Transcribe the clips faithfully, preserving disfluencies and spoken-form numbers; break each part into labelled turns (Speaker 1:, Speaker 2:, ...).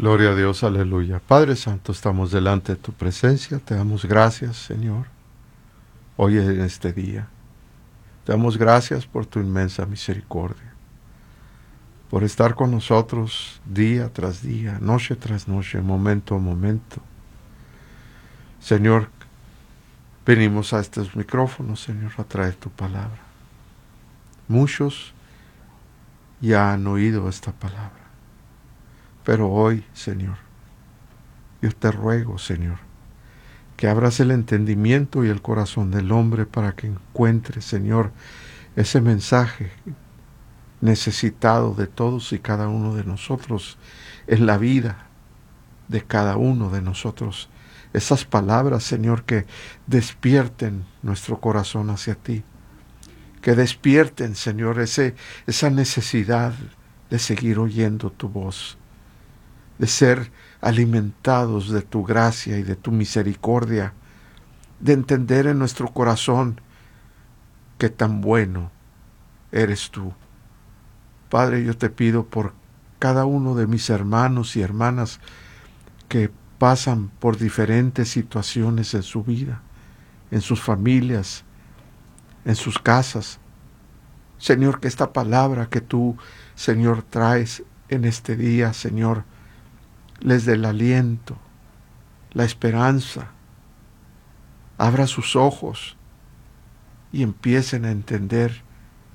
Speaker 1: Gloria a Dios, aleluya. Padre Santo, estamos delante de tu presencia. Te damos gracias, Señor, hoy en este día. Te damos gracias por tu inmensa misericordia, por estar con nosotros día tras día, noche tras noche, momento a momento. Señor, venimos a estos micrófonos, Señor, a traer tu palabra. Muchos ya han oído esta palabra, pero hoy, Señor, yo te ruego, Señor, que abras el entendimiento y el corazón del hombre para que encuentre, Señor, ese mensaje necesitado de todos y cada uno de nosotros en la vida de cada uno de nosotros. Esas palabras, Señor, que despierten nuestro corazón hacia ti. Que despierten, Señor, ese, esa necesidad de seguir oyendo tu voz, de ser alimentados de tu gracia y de tu misericordia, de entender en nuestro corazón que tan bueno eres tú. Padre, yo te pido por cada uno de mis hermanos y hermanas que pasan por diferentes situaciones en su vida, en sus familias, en sus casas. Señor, que esta palabra que tú, Señor, traes en este día, Señor, les dé el aliento, la esperanza. Abra sus ojos y empiecen a entender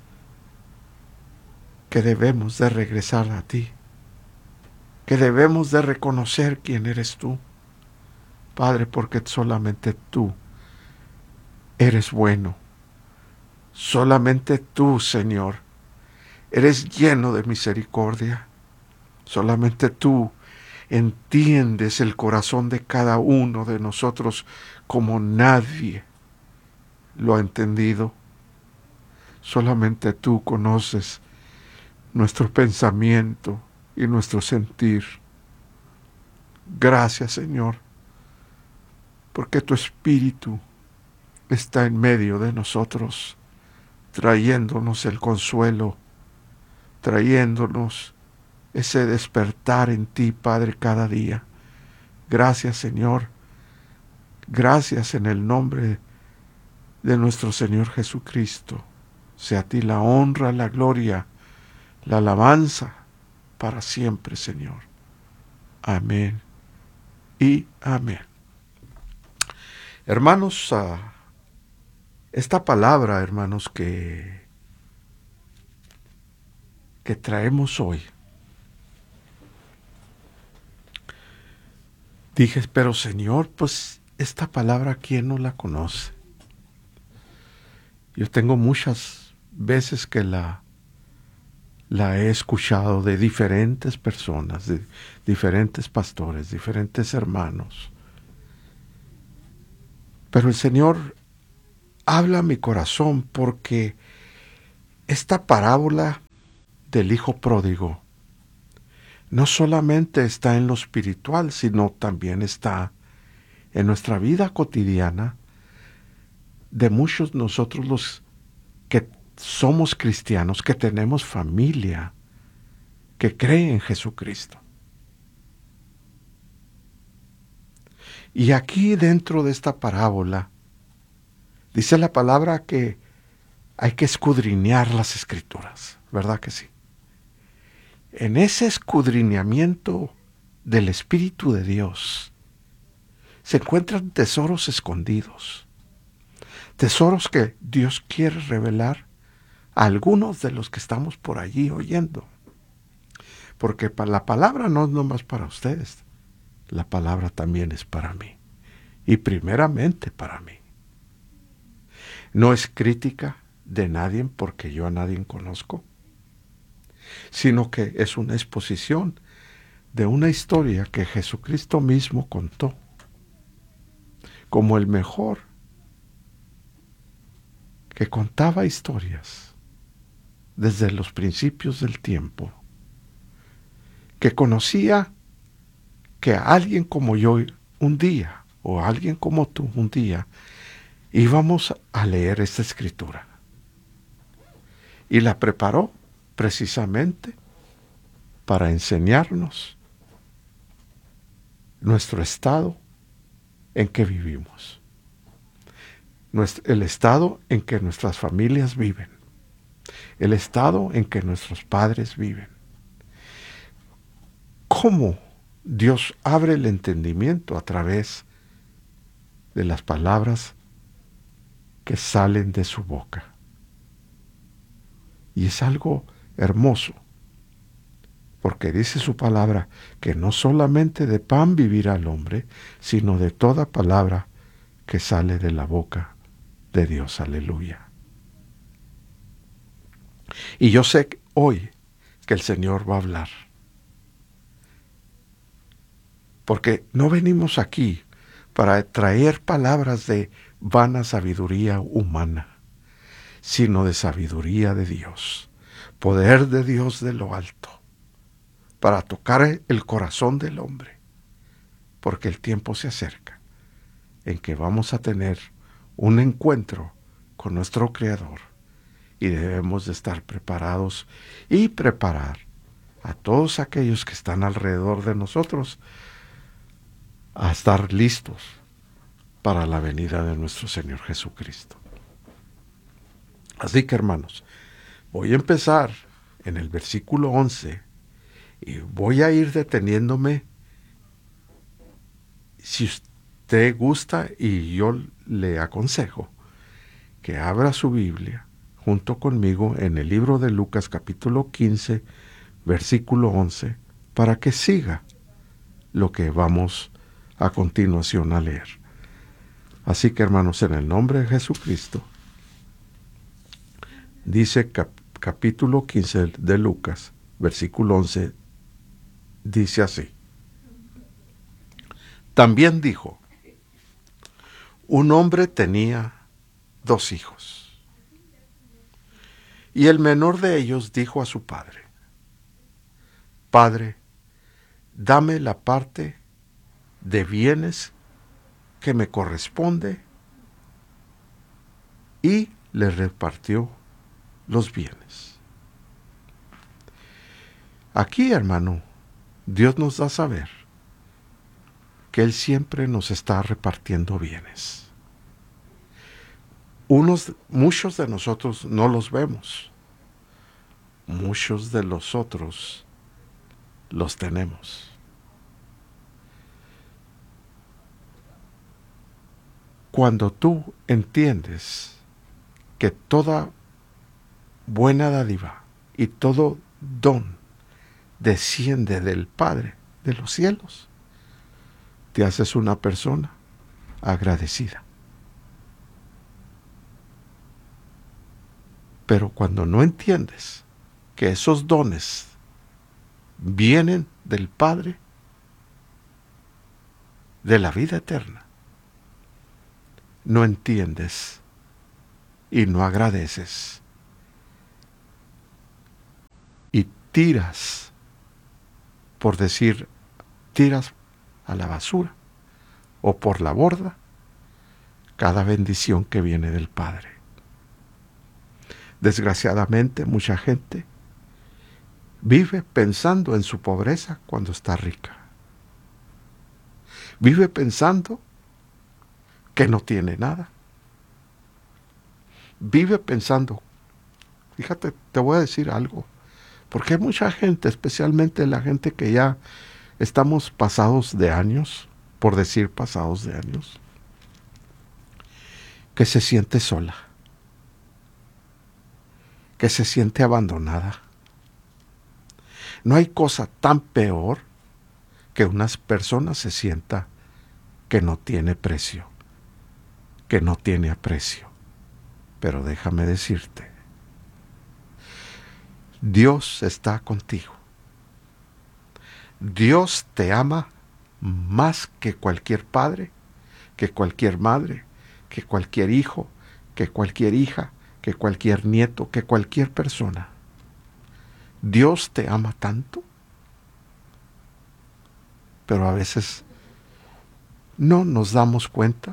Speaker 1: que debemos de regresar a ti, que debemos de reconocer quién eres tú, Padre, porque solamente tú eres bueno. Solamente tú, Señor, eres lleno de misericordia. Solamente tú entiendes el corazón de cada uno de nosotros como nadie lo ha entendido. Solamente tú conoces nuestro pensamiento y nuestro sentir. Gracias, Señor, porque tu Espíritu está en medio de nosotros, trayéndonos el consuelo, trayéndonos ese despertar en ti, Padre, cada día. Gracias, Señor. Gracias en el nombre de nuestro Señor Jesucristo. Sea a ti la honra, la gloria, la alabanza para siempre, Señor. Amén y amén. Hermanos, uh, esta palabra, hermanos, que, que traemos hoy, dije, pero Señor, pues esta palabra, ¿quién no la conoce? Yo tengo muchas veces que la, la he escuchado de diferentes personas, de diferentes pastores, diferentes hermanos. Pero el Señor habla a mi corazón porque esta parábola del hijo pródigo no solamente está en lo espiritual, sino también está en nuestra vida cotidiana de muchos nosotros los que somos cristianos, que tenemos familia, que cree en Jesucristo. Y aquí dentro de esta parábola dice la palabra que hay que escudriñar las Escrituras, ¿verdad que sí? En ese escudriñamiento del Espíritu de Dios se encuentran tesoros escondidos, tesoros que Dios quiere revelar a algunos de los que estamos por allí oyendo. Porque la palabra no es nomás para ustedes, la palabra también es para mí, y primeramente para mí. No es crítica de nadie porque yo a nadie conozco, sino que es una exposición de una historia que Jesucristo mismo contó como el mejor que contaba historias desde los principios del tiempo, que conocía que a alguien como yo un día, o a alguien como tú un día, íbamos a leer esta escritura. Y la preparó precisamente para enseñarnos nuestro estado en que vivimos, nuestro, el estado en que nuestras familias viven, el estado en que nuestros padres viven. ¿Cómo Dios abre el entendimiento a través de las palabras que salen de su boca? Y es algo hermoso, porque dice su palabra que no solamente de pan vivirá el hombre, sino de toda palabra que sale de la boca de Dios. Aleluya. Y yo sé que hoy que el Señor va a hablar, porque no venimos aquí para traer palabras de vana sabiduría humana, sino de sabiduría de Dios, poder de Dios de lo alto, para tocar el corazón del hombre, porque el tiempo se acerca en que vamos a tener un encuentro con nuestro Creador y debemos de estar preparados y preparar a todos aquellos que están alrededor de nosotros a estar listos para la venida de nuestro Señor Jesucristo. Así que, hermanos, voy a empezar en el versículo once y voy a ir deteniéndome. Si usted gusta, y yo le aconsejo que abra su Biblia junto conmigo en el libro de Lucas capítulo quince, versículo once, para que siga lo que vamos a continuación a leer. Así que, hermanos, en el nombre de Jesucristo, dice cap- capítulo quince de Lucas, versículo once, dice así. También dijo, un hombre tenía dos hijos, y el menor de ellos dijo a su padre, Padre, dame la parte de bienes que me corresponde, y le repartió los bienes. Aquí, hermano, Dios nos da a saber que Él siempre nos está repartiendo bienes. Unos, muchos de nosotros no los vemos, muchos de los otros los tenemos. Cuando tú entiendes que toda buena dádiva y todo don desciende del Padre de los cielos, te haces una persona agradecida. Pero cuando no entiendes que esos dones vienen del Padre de la vida eterna, no entiendes y no agradeces y tiras, por decir, tiras a la basura o por la borda cada bendición que viene del Padre. Desgraciadamente, mucha gente vive pensando en su pobreza cuando está rica. Vive pensando que no tiene nada. Vive pensando, fíjate, te voy a decir algo, porque hay mucha gente, especialmente la gente que ya estamos pasados de años, por decir pasados de años, que se siente sola, que se siente abandonada. No hay cosa tan peor que una persona se sienta que no tiene precio, que no tiene aprecio. Pero déjame decirte, Dios está contigo. Dios te ama más que cualquier padre, que cualquier madre, que cualquier hijo, que cualquier hija, que cualquier nieto, que cualquier persona. Dios te ama tanto, pero a veces no nos damos cuenta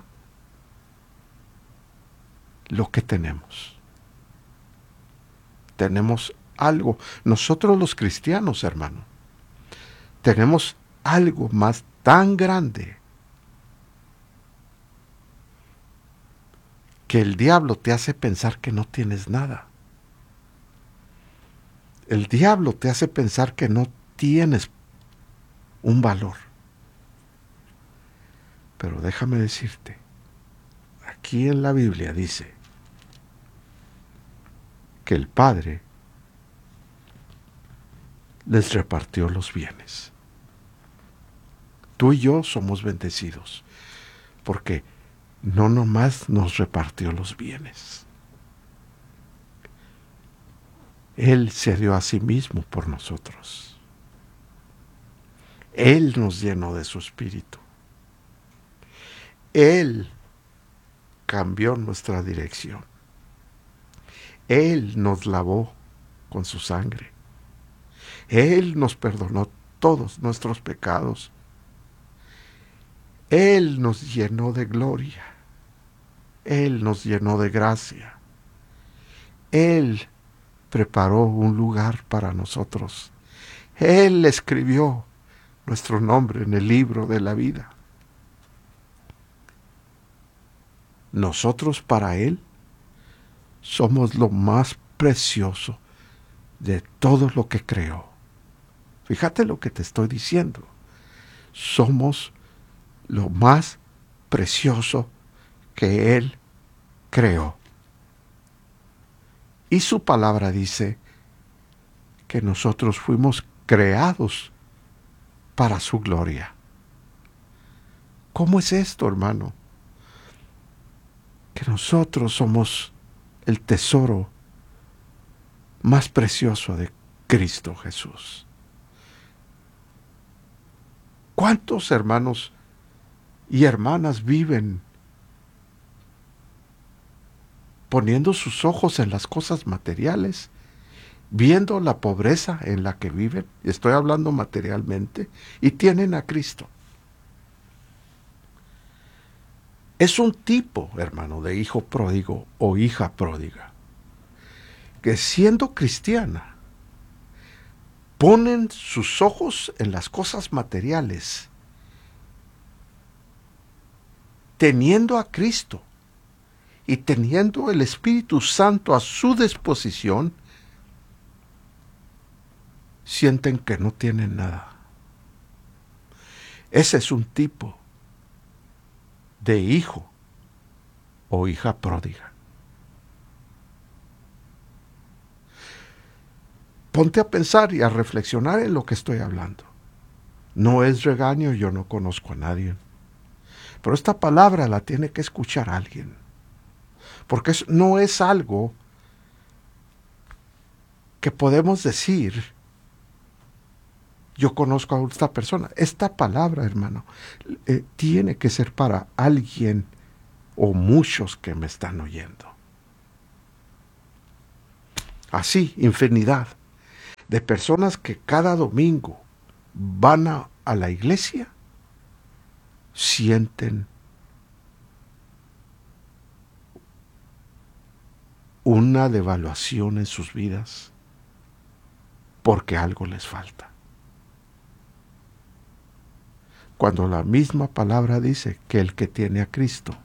Speaker 1: lo que tenemos. Tenemos algo. Nosotros los cristianos, hermano, tenemos algo más tan grande que el diablo te hace pensar que no tienes nada. El diablo te hace pensar que no tienes un valor. Pero déjame decirte, aquí en la Biblia dice que el Padre les repartió los bienes. Tú y yo somos bendecidos, porque no nomás nos repartió los bienes. Él se dio a sí mismo por nosotros. Él nos llenó de su espíritu. Él cambió nuestra dirección. Él nos lavó con su sangre. Él nos perdonó todos nuestros pecados. Él nos llenó de gloria. Él nos llenó de gracia. Él preparó un lugar para nosotros. Él escribió nuestro nombre en el libro de la vida. Nosotros para Él somos lo más precioso de todo lo que creó. Fíjate lo que te estoy diciendo. Somos lo más precioso que Él creó. Y su palabra dice que nosotros fuimos creados para su gloria. ¿Cómo es esto, hermano? Que nosotros somos el tesoro más precioso de Cristo Jesús. ¿Cuántos hermanos y hermanas viven poniendo sus ojos en las cosas materiales, viendo la pobreza en la que viven, estoy hablando materialmente, y tienen a Cristo? Es un tipo, hermano, de hijo pródigo o hija pródiga, que siendo cristiana, ponen sus ojos en las cosas materiales, teniendo a Cristo y teniendo el Espíritu Santo a su disposición, sienten que no tienen nada. Ese es un tipo de hijo o hija pródiga. Ponte a pensar y a reflexionar en lo que estoy hablando. No es regaño, yo no conozco a nadie. Pero esta palabra la tiene que escuchar alguien. Porque no es algo que podemos decir, yo conozco a esta persona. Esta palabra, hermano, eh, tiene que ser para alguien o muchos que me están oyendo. Así, infinidad de personas que cada domingo van a, a la iglesia, sienten una devaluación en sus vidas porque algo les falta. Cuando la misma palabra dice que el que tiene a Cristo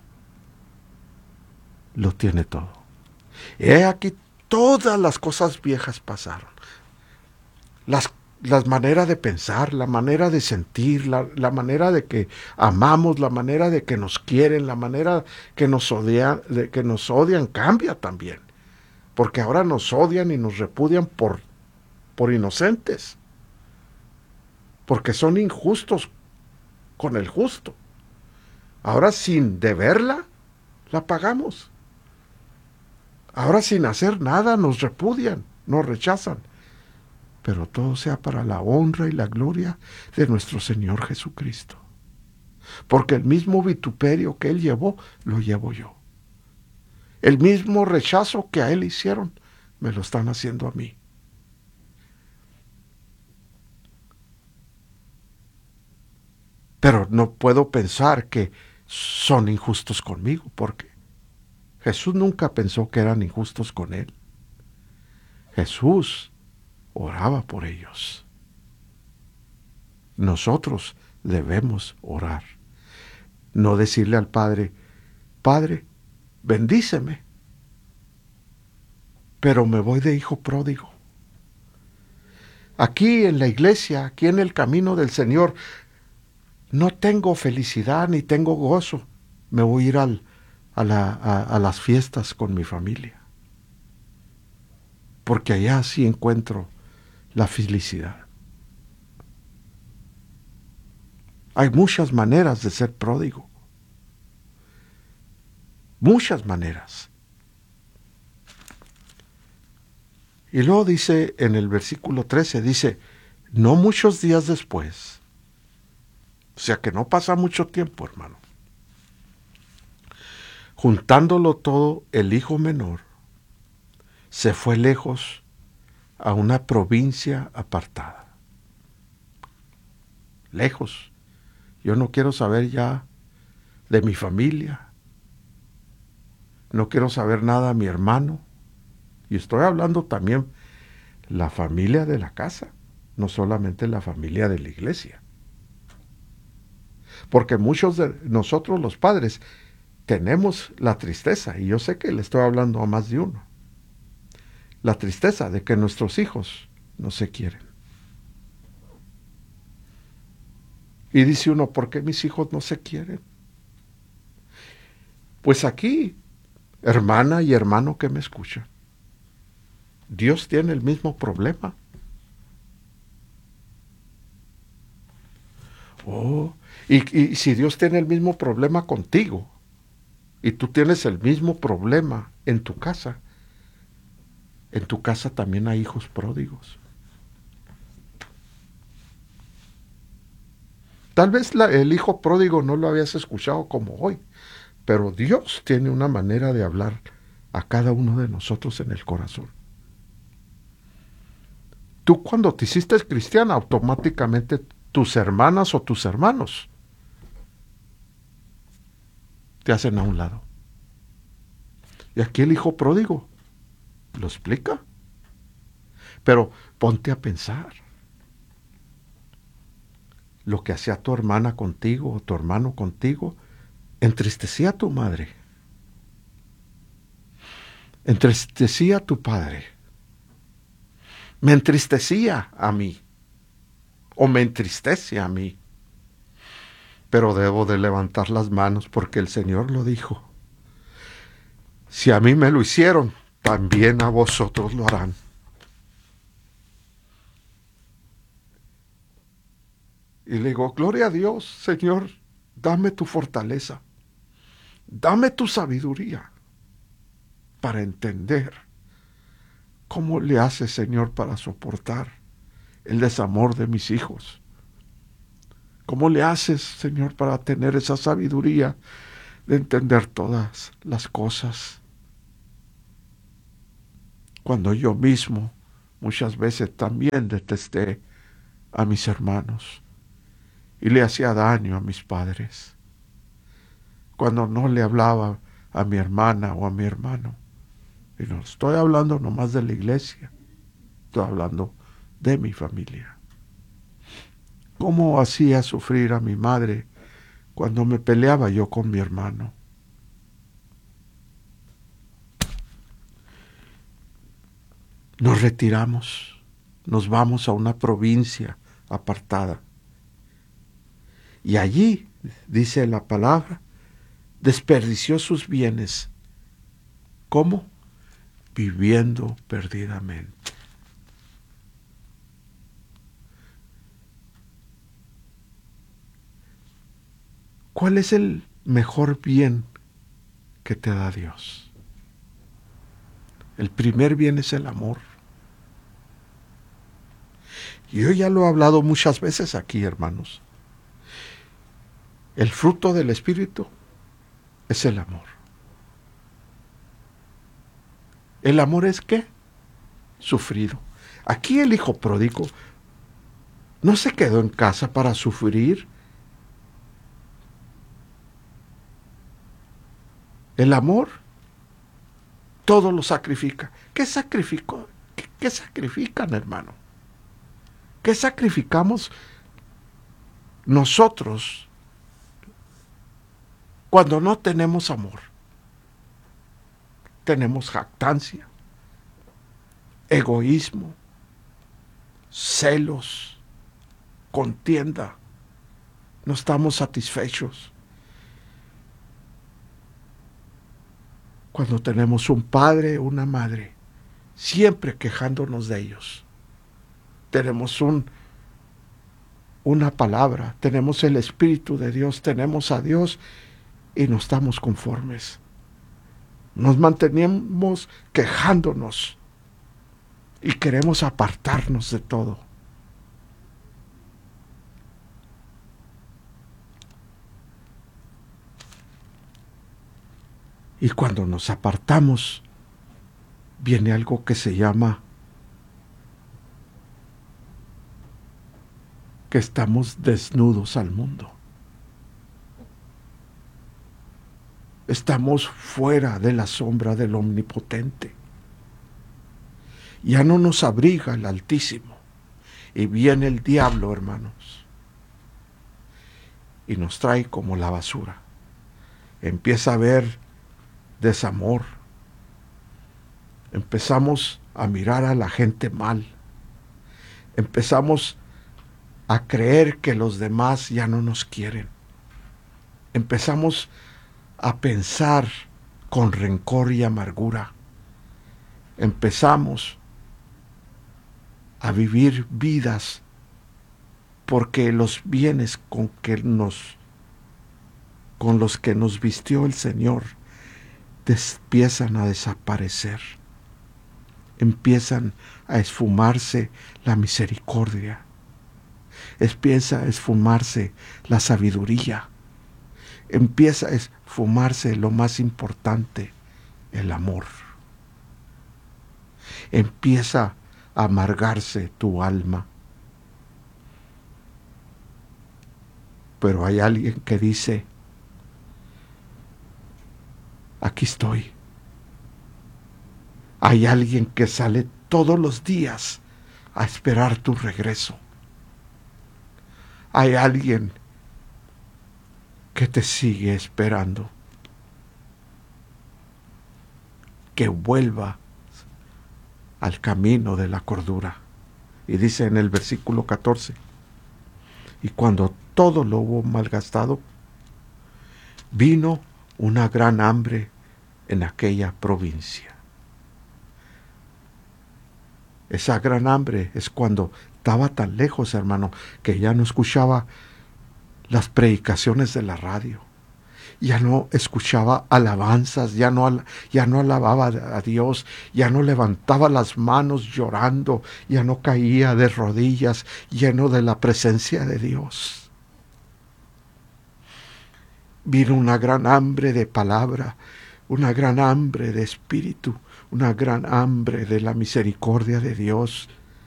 Speaker 1: lo tiene todo. He aquí, todas las cosas viejas pasaron. Las, las maneras de pensar, la manera de sentir, la, la manera de que amamos, la manera de que nos quieren, la manera que nos odian, de que nos odian cambia también. Porque ahora nos odian y nos repudian por, por inocentes. Porque son injustos con el justo. Ahora sin deberla, la pagamos. Ahora sin hacer nada nos repudian, nos rechazan. Pero todo sea para la honra y la gloria de nuestro Señor Jesucristo. Porque el mismo vituperio que Él llevó, lo llevo yo. El mismo rechazo que a Él hicieron, me lo están haciendo a mí. Pero no puedo pensar que son injustos conmigo, porque Jesús nunca pensó que eran injustos con Él. Jesús oraba por ellos. nosotros debemos orar. No decirle al Padre, Padre, bendíceme, pero me voy de hijo pródigo. Aquí en la iglesia, aquí en el camino del Señor, no tengo felicidad ni tengo gozo. Me voy a ir al, a, la, a, a las fiestas con mi familia, porque allá sí encuentro la felicidad. Hay muchas maneras de ser pródigo. Muchas maneras. Y luego dice en el versículo trece, dice, no muchos días después, o sea que no pasa mucho tiempo, hermano, juntándolo todo, el hijo menor se fue lejos a una provincia apartada. Lejos. Yo no quiero saber ya de mi familia. No quiero saber nada de mi hermano. Y estoy hablando también la familia de la casa, no solamente la familia de la iglesia. Porque muchos de nosotros los padres tenemos la tristeza, y yo sé que le estoy hablando a más de uno, la tristeza de que nuestros hijos no se quieren. Y dice uno, ¿por qué mis hijos no se quieren? Pues aquí, hermana y hermano que me escuchan, Dios tiene el mismo problema. Oh, y, y si Dios tiene el mismo problema contigo, y tú tienes el mismo problema en tu casa, en tu casa también hay hijos pródigos. Tal vez la, el hijo pródigo no lo habías escuchado como hoy, pero Dios tiene una manera de hablar a cada uno de nosotros en el corazón. Tú cuando te hiciste cristiana, automáticamente tus hermanas o tus hermanos te hacen a un lado. Y aquí el hijo pródigo lo explica. Pero ponte a pensar. Lo que hacía tu hermana contigo o tu hermano contigo entristecía a tu madre. Entristecía a tu padre. Me entristecía a mí. O me entristece a mí. Pero debo de levantar las manos porque el Señor lo dijo. Si a mí me lo hicieron, también a vosotros lo harán. Y le digo, gloria a Dios, Señor, dame tu fortaleza. Dame tu sabiduría para entender cómo le hace, Señor, para soportar el desamor de mis hijos. ¿Cómo le haces, Señor, para tener esa sabiduría de entender todas las cosas? Cuando yo mismo muchas veces también detesté a mis hermanos y le hacía daño a mis padres. Cuando no le hablaba a mi hermana o a mi hermano. Y no estoy hablando nomás de la iglesia, estoy hablando de mi familia. ¿Cómo hacía sufrir a mi madre cuando me peleaba yo con mi hermano? Nos retiramos, nos vamos a una provincia apartada. Y allí, dice la palabra, desperdició sus bienes. ¿Cómo? Viviendo perdidamente. ¿Cuál es el mejor bien que te da Dios? El primer bien es el amor. Y yo ya lo he hablado muchas veces aquí, hermanos. El fruto del Espíritu es el amor. ¿El amor es qué? Sufrido. Aquí el hijo pródigo no se quedó en casa para sufrir. El amor todo lo sacrifica. ¿Qué sacrificó? ¿Qué, qué sacrifican, hermano? ¿Qué sacrificamos nosotros, cuando no tenemos amor, tenemos jactancia, egoísmo, celos, contienda, no estamos satisfechos. Cuando tenemos un padre o una madre, siempre quejándonos de ellos, tenemos un, una palabra, tenemos el Espíritu de Dios, tenemos a Dios y no estamos conformes. Nos mantenemos quejándonos y queremos apartarnos de todo. Y cuando nos apartamos, viene algo que se llama que estamos desnudos al mundo. Estamos fuera de la sombra del Omnipotente. Ya no nos abriga el Altísimo. Y viene el diablo, hermanos, y nos trae como la basura. Empieza a haber desamor. Empezamos a mirar a la gente mal. Empezamos a creer que los demás ya no nos quieren. Empezamos a pensar con rencor y amargura. Empezamos a vivir vidas porque los bienes con que nos con los que nos vistió el Señor empiezan a desaparecer. Empiezan a esfumarse la misericordia. Empieza a esfumarse la sabiduría. Empieza a esfumarse lo más importante, el amor. Empieza a amargarse tu alma. Pero hay alguien que dice, aquí estoy. Hay alguien que sale todos los días a esperar tu regreso. Hay alguien que te sigue esperando. Que vuelva al camino de la cordura. Y dice en el versículo catorce, y cuando todo lo hubo malgastado, vino una gran hambre en aquella provincia. Esa gran hambre es cuando estaba tan lejos, hermano, que ya no escuchaba las predicaciones de la radio. Ya no escuchaba alabanzas, ya no, ya no alababa a Dios, ya no levantaba las manos llorando, ya no caía de rodillas lleno de la presencia de Dios. Vino una gran hambre de palabra, una gran hambre de espíritu, una gran hambre de la misericordia de Dios.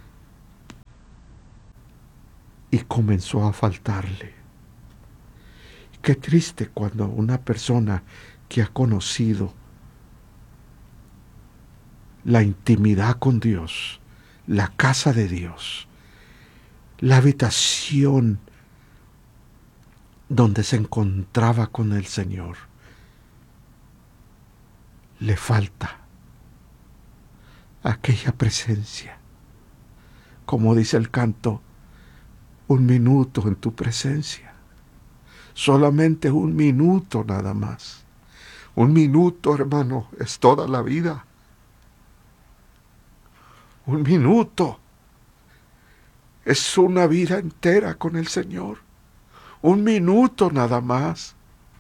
Speaker 1: Y comenzó a faltarle. Qué triste cuando una persona que ha conocido la intimidad con Dios, la casa de Dios, la habitación donde se encontraba con el Señor, le falta aquella presencia. Como dice el canto, un minuto en tu presencia. Solamente un minuto nada más. Un minuto, hermano, es toda la vida. Un minuto es una vida entera con el Señor. Un minuto nada más.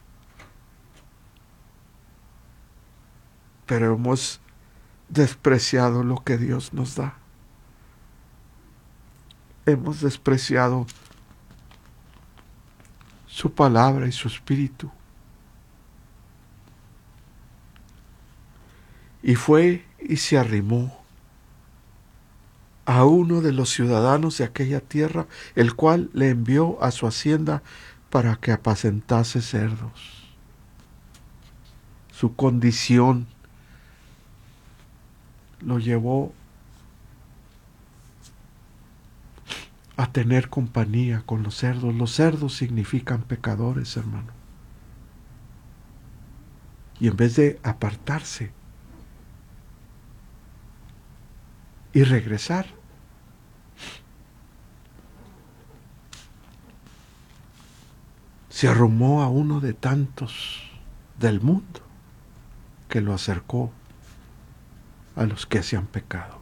Speaker 1: Pero hemos despreciado lo que Dios nos da. Hemos despreciado su palabra y su espíritu. Y fue y se arrimó a uno de los ciudadanos de aquella tierra, el cual le envió a su hacienda para que apacentase cerdos. Su condición lo llevó a tener compañía con los cerdos. Los cerdos significan pecadores, hermano. Y en vez de apartarse y regresar, se arrumó a uno de tantos del mundo que lo acercó a los que hacían pecado.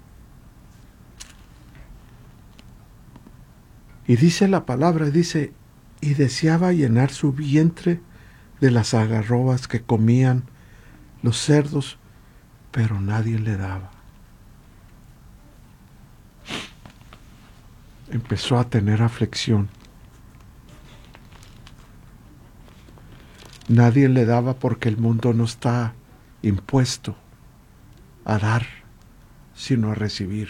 Speaker 1: Y dice la palabra, dice, y deseaba llenar su vientre de las algarrobas que comían los cerdos, pero nadie le daba. Empezó a tener aflicción. Nadie le daba porque el mundo no está impuesto a dar, sino a recibir.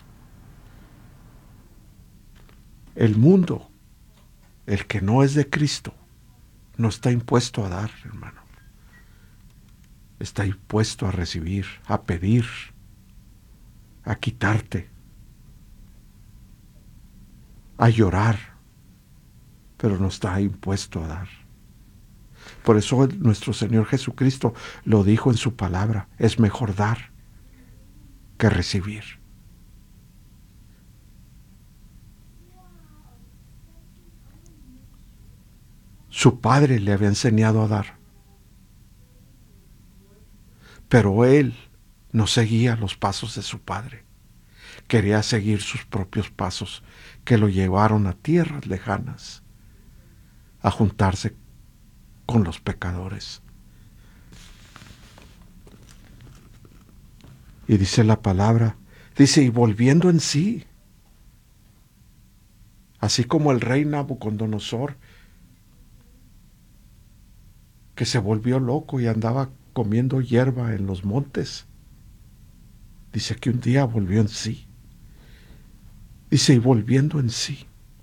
Speaker 1: El mundo, el que no es de Cristo, no está impuesto a dar, hermano. Está impuesto a recibir, a pedir, a quitarte, a llorar, pero no está impuesto a dar. Por eso nuestro Señor Jesucristo lo dijo en su palabra, es mejor dar que recibir. Su padre le había enseñado a dar, pero él no seguía los pasos de su padre. Quería seguir sus propios pasos, que lo llevaron a tierras lejanas, a juntarse con los pecadores. Y dice la palabra, dice, y volviendo en sí, así como el rey Nabucodonosor, que se volvió loco y andaba comiendo hierba en los montes. Dice que un día volvió en sí. Dice, y volviendo en sí.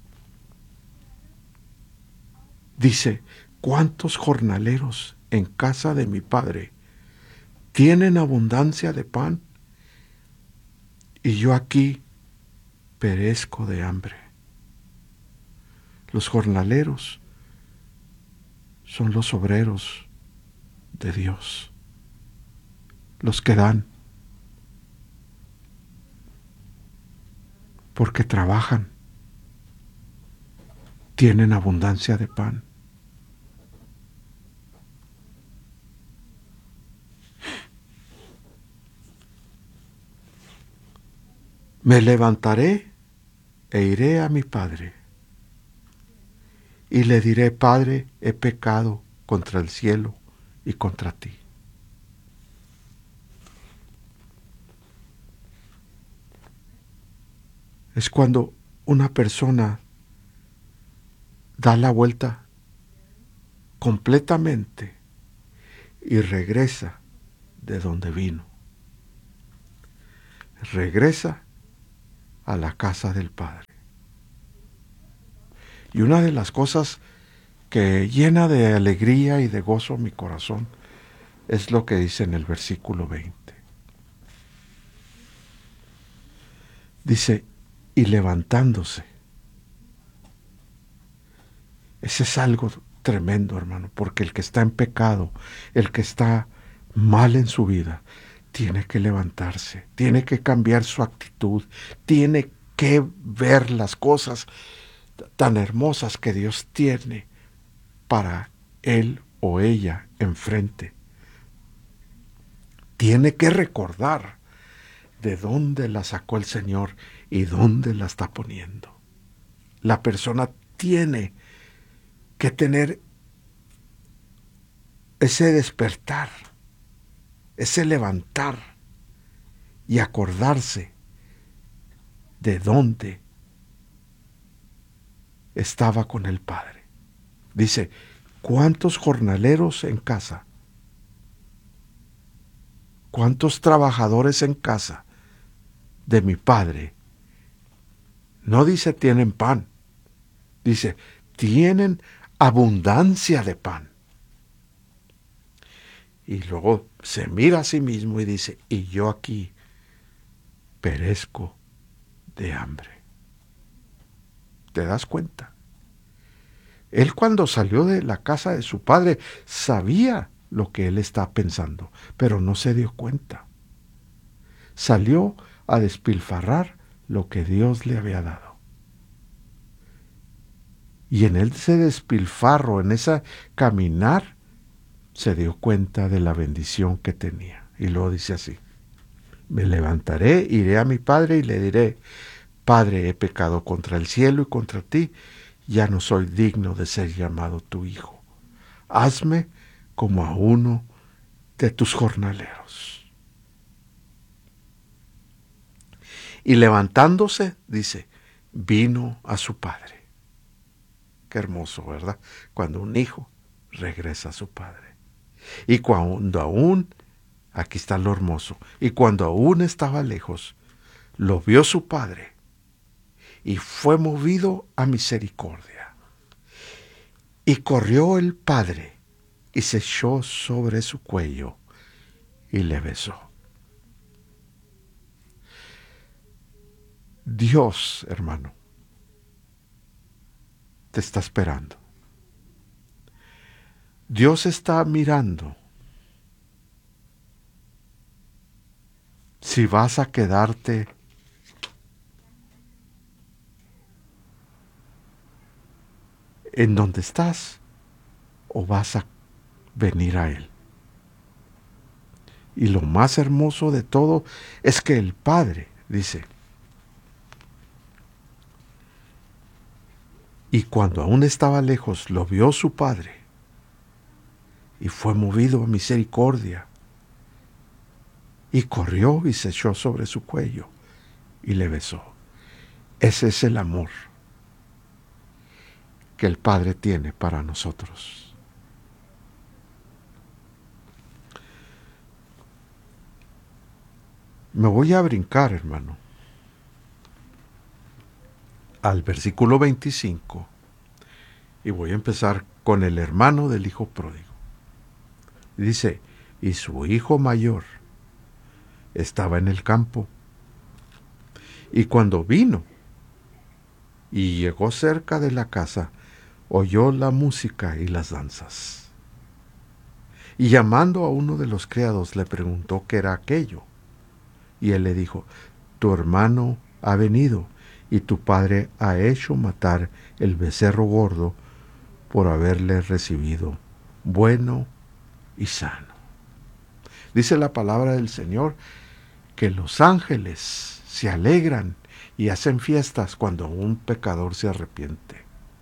Speaker 1: Dice, ¿cuántos jornaleros en casa de mi padre tienen abundancia de pan? Y yo aquí perezco de hambre. Los jornaleros son los obreros de Dios, los que dan, porque trabajan, tienen abundancia de pan. Me levantaré e iré a mi padre, y le diré, Padre, he pecado contra el cielo y contra ti. Es cuando una persona da la vuelta completamente y regresa de donde vino. Regresa a la casa del Padre. Y una de las cosas que llena de alegría y de gozo mi corazón es lo que dice en el versículo veinte. Dice, y levantándose. Ese es algo tremendo, hermano, porque el que está en pecado, el que está mal en su vida, tiene que levantarse, tiene que cambiar su actitud, tiene que ver las cosas tan hermosas que Dios tiene para él o ella enfrente. Tiene que recordar de dónde la sacó el Señor y dónde la está poniendo. La persona tiene que tener ese despertar, ese levantar y acordarse de dónde estaba con el Padre. Dice, ¿cuántos jornaleros en casa? ¿Cuántos trabajadores en casa de mi Padre? No dice tienen pan, dice tienen abundancia de pan. Y luego se mira a sí mismo y dice, y yo aquí perezco de hambre. ¿Te das cuenta? Él cuando salió de la casa de su padre sabía lo que él estaba pensando, pero no se dio cuenta. Salió a despilfarrar lo que Dios le había dado. Y en ese despilfarro, en ese caminar, se dio cuenta de la bendición que tenía. Y luego dice así: me levantaré, iré a mi padre y le diré: Padre, he pecado contra el cielo y contra ti, ya no soy digno de ser llamado tu hijo. Hazme como a uno de tus jornaleros. Y levantándose, dice, vino a su padre. Qué hermoso, ¿verdad? Cuando un hijo regresa a su padre. Y cuando aún, aquí está lo hermoso, y cuando aún estaba lejos, lo vio su padre y fue movido a misericordia. Y corrió el padre y se echó sobre su cuello y le besó. Dios, hermano, te está esperando. Dios está mirando si vas a quedarte en donde estás o vas a venir a Él. Y lo más hermoso de todo es que el Padre dice: y cuando aún estaba lejos, lo vio su Padre y fue movido a misericordia. Y corrió y se echó sobre su cuello y le besó. Ese es el amor que el Padre tiene para nosotros. Me voy a brincar, hermano, al versículo veinticinco y voy a empezar con el hermano del hijo pródigo. Dice: y su hijo mayor estaba en el campo, y cuando vino y llegó cerca de la casa, oyó la música y las danzas. Y llamando a uno de los criados le preguntó qué era aquello. Y él le dijo: tu hermano ha venido, y tu padre ha hecho matar el becerro gordo por haberle recibido bueno y sano. Dice la palabra del Señor que los ángeles se alegran y hacen fiestas cuando un pecador se arrepiente.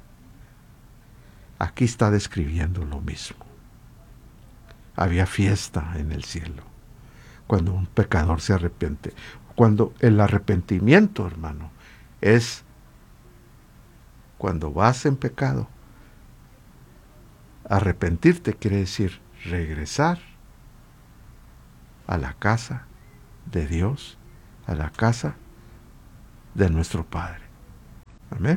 Speaker 1: Aquí está describiendo lo mismo. Había fiesta en el cielo cuando un pecador se arrepiente. Cuando el arrepentimiento, hermano, es cuando vas en pecado. Arrepentirte quiere decir regresar a la casa de Dios, a la casa de nuestro Padre. Amén.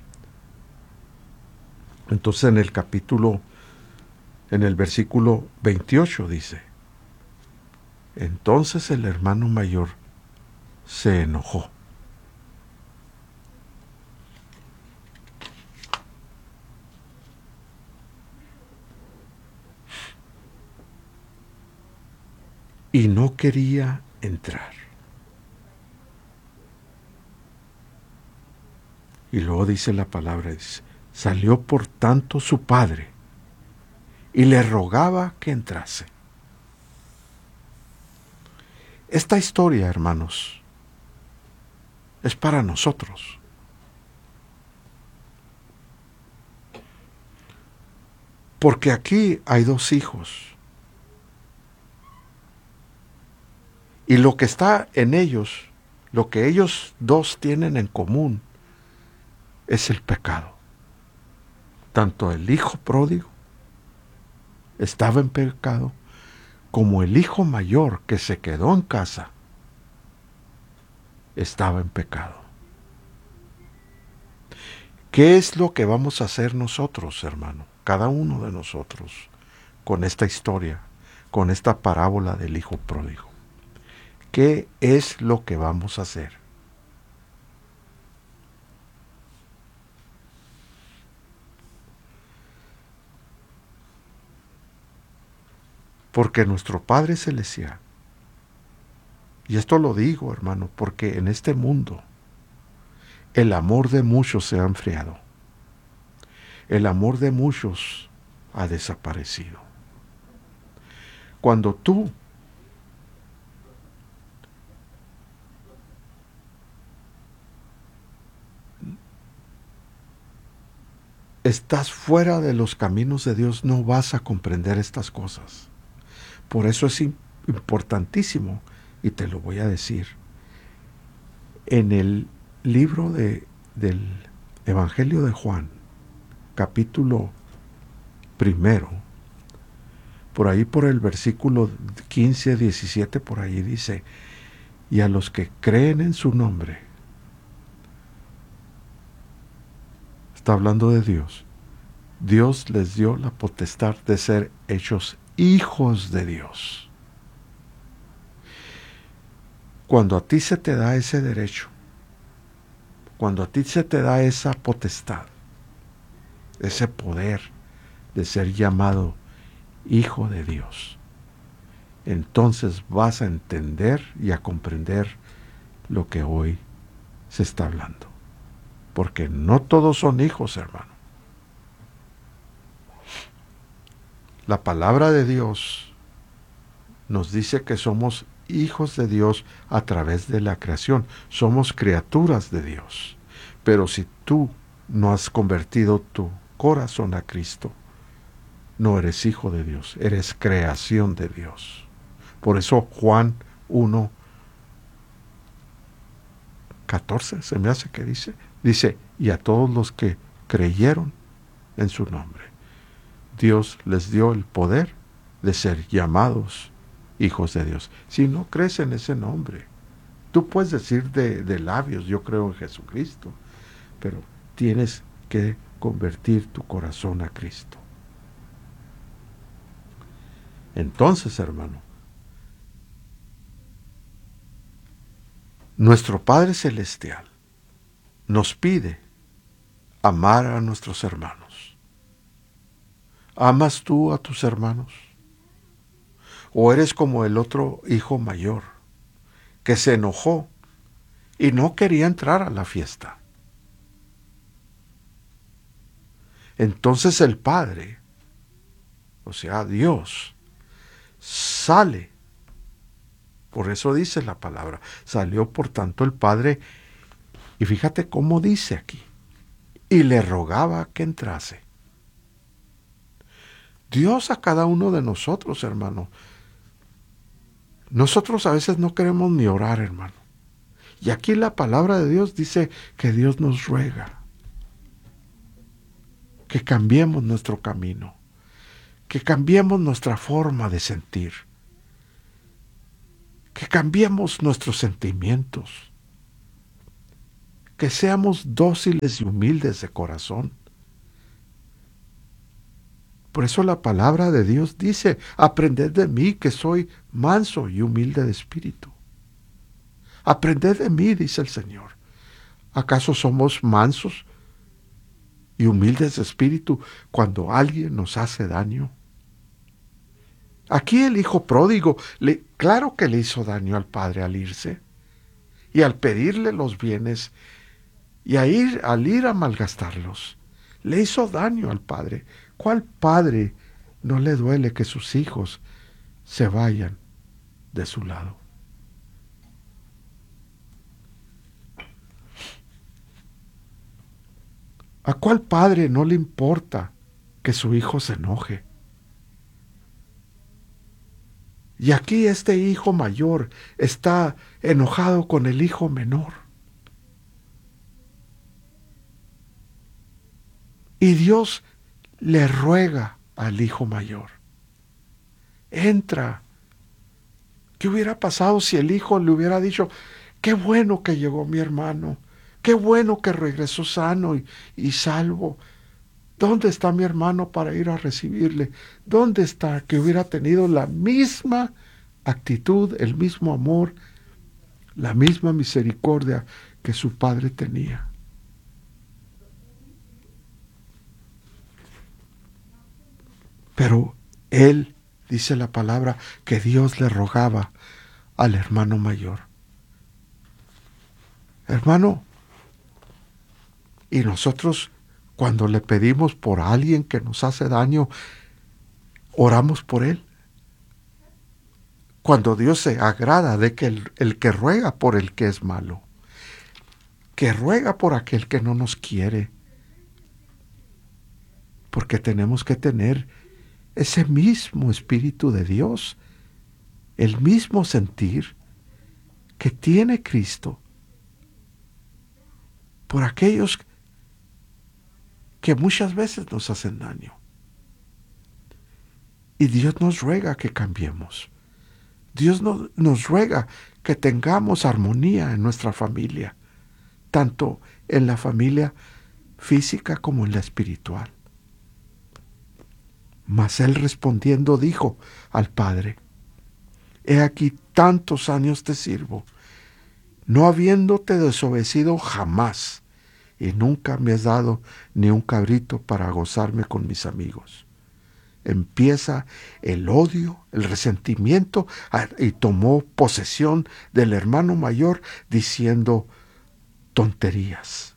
Speaker 1: Entonces en el capítulo, en el versículo veintiocho dice: entonces el hermano mayor se enojó. Y no quería entrar. Y luego dice la palabra, dice: salió por tanto su padre y le rogaba que entrase. Esta historia, hermanos, es para nosotros. Porque aquí hay dos hijos. Y lo que está en ellos, lo que ellos dos tienen en común, es el pecado. Tanto el hijo pródigo estaba en pecado, como el hijo mayor que se quedó en casa estaba en pecado. ¿Qué es lo que vamos a hacer nosotros, hermano? Cada uno de nosotros, con esta historia, con esta parábola del hijo pródigo. ¿Qué es lo que vamos a hacer? Porque nuestro Padre Celestial, y esto lo digo, hermano, porque en este mundo el amor de muchos se ha enfriado. El amor de muchos ha desaparecido. Cuando tú estás fuera de los caminos de Dios, no vas a comprender estas cosas. Por eso es importantísimo, y te lo voy a decir. En el libro de, del Evangelio de Juan, capítulo primero, por ahí por el versículo quince, diecisiete, por ahí dice, y a los que creen en su nombre, está hablando de Dios, Dios les dio la potestad de ser hechos hijos de Dios. Cuando a ti se te da ese derecho, cuando a ti se te da esa potestad, ese poder de ser llamado hijo de Dios, entonces vas a entender y a comprender lo que hoy se está hablando. Porque no todos son hijos, hermano. La palabra de Dios nos dice que somos hijos de Dios a través de la creación. Somos criaturas de Dios. Pero si tú no has convertido tu corazón a Cristo, no eres hijo de Dios, eres creación de Dios. Por eso Juan uno, catorce, se me hace que dice, dice, y a todos los que creyeron en su nombre, Dios les dio el poder de ser llamados hijos de Dios. Si no crees en ese nombre, tú puedes decir de, de labios, yo creo en Jesucristo, pero tienes que convertir tu corazón a Cristo. Entonces, hermano, nuestro Padre Celestial nos pide amar a nuestros hermanos. ¿Amas tú a tus hermanos? ¿O eres como el otro hijo mayor, que se enojó y no quería entrar a la fiesta? Entonces el Padre, o sea, Dios, sale. Por eso dice la palabra, salió por tanto el Padre, y fíjate cómo dice aquí, y le rogaba que entrase. Dios a cada uno de nosotros, hermano. Nosotros a veces no queremos ni orar, hermano. Y aquí la palabra de Dios dice que Dios nos ruega que cambiemos nuestro camino, que cambiemos nuestra forma de sentir, que cambiemos nuestros sentimientos, que seamos dóciles y humildes de corazón. Por eso la palabra de Dios dice, aprended de mí que soy manso y humilde de espíritu. Aprended de mí, dice el Señor. ¿Acaso somos mansos y humildes de espíritu cuando alguien nos hace daño? Aquí el hijo pródigo, le, claro que le hizo daño al padre al irse y al pedirle los bienes y a ir, al ir a malgastarlos. Le hizo daño al padre. ¿Cuál padre no le duele que sus hijos se vayan de su lado? ¿A cuál padre no le importa que su hijo se enoje? Y aquí este hijo mayor está enojado con el hijo menor. Y Dios le ruega al hijo mayor, entra. ¿Qué hubiera pasado si el hijo le hubiera dicho, qué bueno que llegó mi hermano, qué bueno que regresó sano y, y salvo? ¿Dónde está mi hermano para ir a recibirle? ¿Dónde está? Que hubiera tenido la misma actitud, el mismo amor, la misma misericordia que su padre tenía. Pero él dice la palabra que Dios le rogaba al hermano mayor. Hermano, y nosotros cuando le pedimos por alguien que nos hace daño, oramos por él. Cuando Dios se agrada de que el, el que ruega por el que es malo, que ruega por aquel que no nos quiere, porque tenemos que tener ese mismo Espíritu de Dios, el mismo sentir que tiene Cristo por aquellos que muchas veces nos hacen daño. Y Dios nos ruega que cambiemos. Dios no, nos ruega que tengamos armonía en nuestra familia, tanto en la familia física como en la espiritual. Mas él respondiendo dijo al Padre: He aquí tantos años te sirvo, no habiéndote desobedecido jamás, y nunca me has dado ni un cabrito para gozarme con mis amigos. Empieza el odio, el resentimiento, y tomó posesión del hermano mayor diciendo tonterías.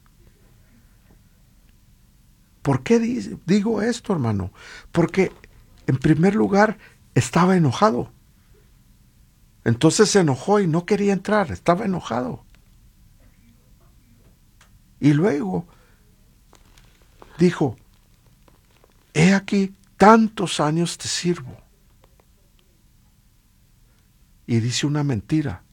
Speaker 1: ¿Por qué digo esto, hermano? Porque, en primer lugar, estaba enojado. Entonces se enojó y no quería entrar, estaba enojado. Y luego dijo: He aquí, tantos años te sirvo. Y dice una mentira: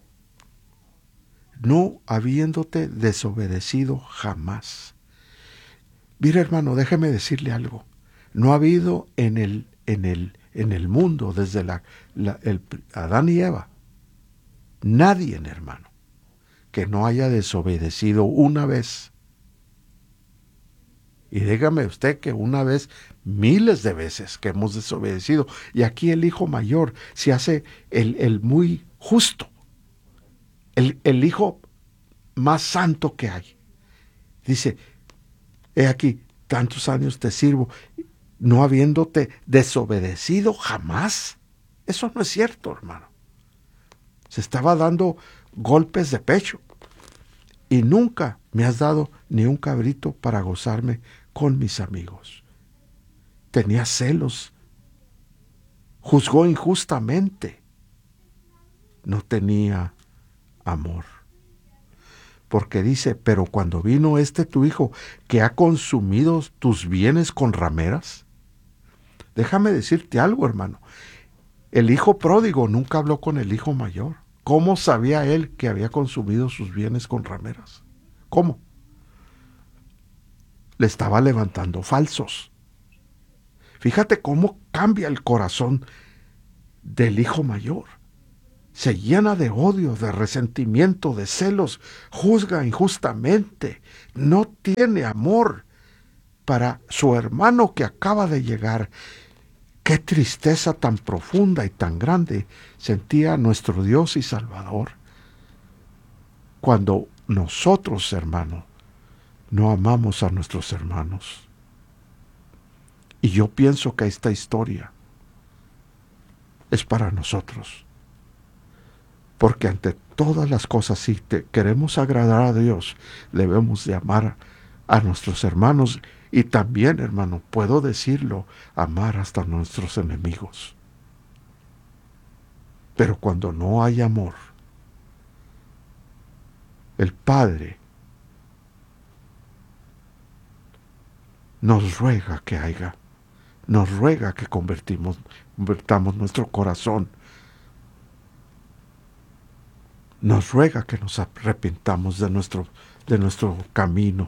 Speaker 1: no habiéndote desobedecido jamás. Mira, hermano, déjeme decirle algo. No ha habido en el, en el, en el mundo, desde la, la, el, Adán y Eva, nadie, hermano, que no haya desobedecido una vez. Y dígame usted que una vez, miles de veces que hemos desobedecido. Y aquí el hijo mayor se hace el, el muy justo, el, el hijo más santo que hay. Dice: He aquí, tantos años te sirvo, no habiéndote desobedecido jamás. Eso no es cierto, hermano. Se estaba dando golpes de pecho. Y nunca me has dado ni un cabrito para gozarme con mis amigos. Tenía celos. Juzgó injustamente. No tenía amor. Porque dice: pero cuando vino este tu hijo, que ha consumido tus bienes con rameras. Déjame decirte algo, hermano. El hijo pródigo nunca habló con el hijo mayor. ¿Cómo sabía él que había consumido sus bienes con rameras? ¿Cómo? Le estaba levantando falsos. Fíjate cómo cambia el corazón del hijo mayor. Se llena de odio, de resentimiento, de celos, juzga injustamente, no tiene amor para su hermano que acaba de llegar. Qué tristeza tan profunda y tan grande sentía nuestro Dios y Salvador cuando nosotros, hermano, no amamos a nuestros hermanos. Y yo pienso que esta historia es para nosotros. Porque ante todas las cosas, si te queremos agradar a Dios, debemos de amar a nuestros hermanos. Y también, hermano, puedo decirlo, amar hasta a nuestros enemigos. Pero cuando no hay amor, el Padre nos ruega que haya, nos ruega que convertimos, convertamos nuestro corazón. Nos ruega que nos arrepintamos de nuestro, de nuestro camino.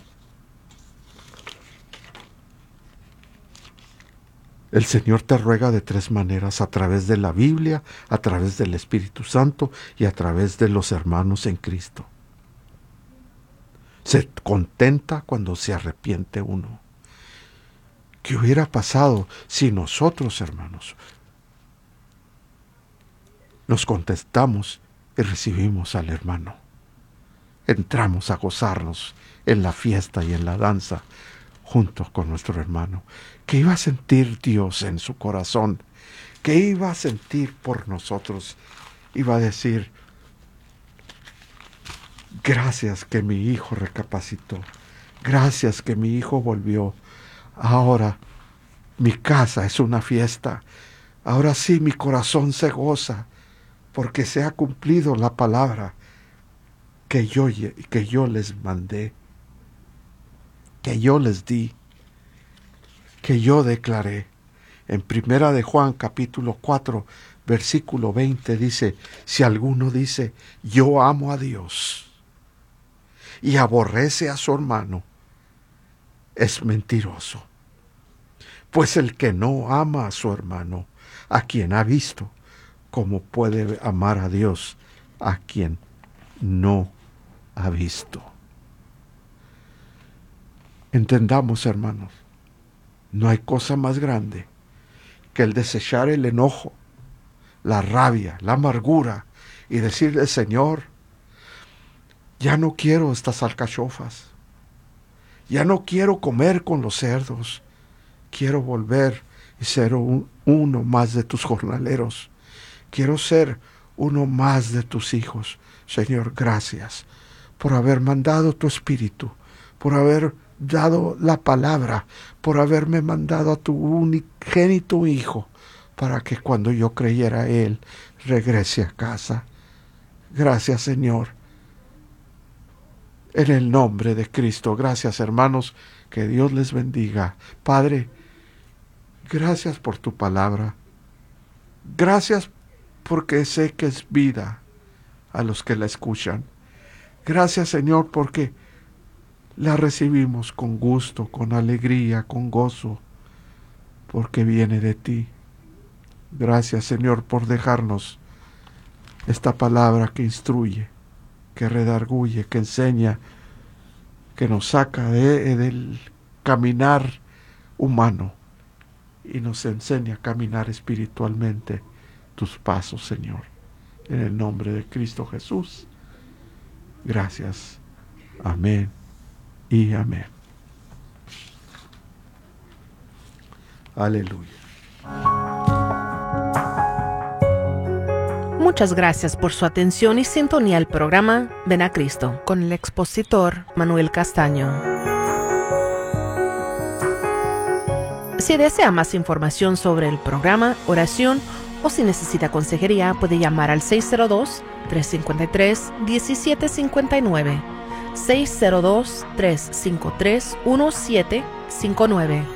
Speaker 1: El Señor te ruega de tres maneras: a través de la Biblia, a través del Espíritu Santo y a través de los hermanos en Cristo. Se contenta cuando se arrepiente uno. ¿Qué hubiera pasado si nosotros, hermanos, nos contestamos y recibimos al hermano? Entramos a gozarnos en la fiesta y en la danza junto con nuestro hermano. ¿Qué iba a sentir Dios en su corazón ¿Qué iba a sentir por nosotros? Iba a decir, gracias que mi hijo recapacitó. Gracias que mi hijo volvió. Ahora mi casa es una fiesta. Ahora sí mi corazón se goza porque se ha cumplido la palabra que yo, que yo les mandé, que yo les di, que yo declaré. En Primera de Juan capítulo cuatro, versículo veinte dice, si alguno dice, yo amo a Dios y aborrece a su hermano, es mentiroso. Pues el que no ama a su hermano, a quien ha visto, ¿cómo puede amar a Dios a quien no ha visto? Entendamos, hermanos, no hay cosa más grande que el desechar el enojo, la rabia, la amargura y decirle, Señor, ya no quiero estas alcachofas, ya no quiero comer con los cerdos, quiero volver y ser un, uno más de tus jornaleros, quiero ser uno más de tus hijos. Señor, gracias por haber mandado tu Espíritu, por haber dado la palabra, por haberme mandado a tu unigénito Hijo, para que cuando yo creyera a Él, regrese a casa. Gracias, Señor. En el nombre de Cristo. Gracias, hermanos. Que Dios les bendiga. Padre, gracias por tu palabra. Gracias porque sé que es vida a los que la escuchan. Gracias, Señor, porque la recibimos con gusto, con alegría, con gozo, porque viene de ti. Gracias, Señor, por dejarnos esta palabra que instruye, que redarguye, que enseña, que nos saca de, del caminar humano y nos enseña a caminar espiritualmente tus pasos, Señor. En el nombre de Cristo Jesús. Gracias. Amén y amén. Aleluya.
Speaker 2: Muchas gracias por su atención y sintonía al programa Ven a Cristo con el expositor Manuel Castaño. Si desea más información sobre el programa, oración o si necesita consejería, puede llamar al seis cero dos, tres cinco tres, uno siete cinco nueve, seis cero dos, tres cinco tres, uno siete cinco nueve.